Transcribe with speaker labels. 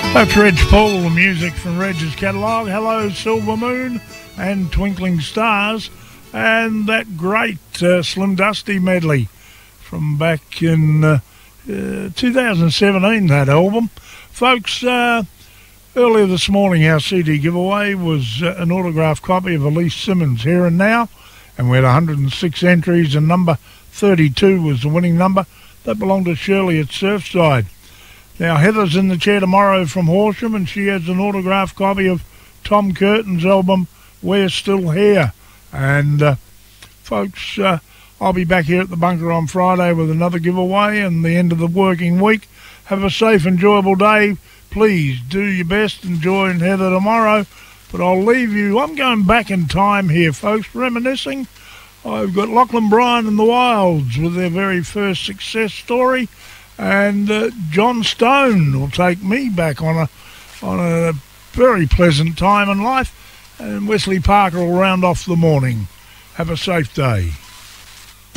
Speaker 1: That's Reg Paul, the music from Reg's catalogue. Hello, Silver Moon and Twinkling Stars. And that great Slim Dusty medley from back in 2017, that album. Folks, earlier this morning, our CD giveaway was an autographed copy of Elise Simmons, Here and Now. And we had 106 entries, and number 32 was the winning number. That belonged to Shirley at Surfside. Now, Heather's in the chair tomorrow from Horsham, and she has an autographed copy of Tom Curtin's album, We're Still Here. And, folks, I'll be back here at the bunker on Friday with another giveaway and the end of the working week. Have a safe, enjoyable day. Please do your best. Enjoy Heather tomorrow. But I'll leave you. I'm going back in time here, folks, reminiscing. I've got Lachlan Bryan and the Wilds with their very first success story. And John Stone will take me back on a very pleasant time in life. And Wesley Parker will round off the morning. Have a safe day.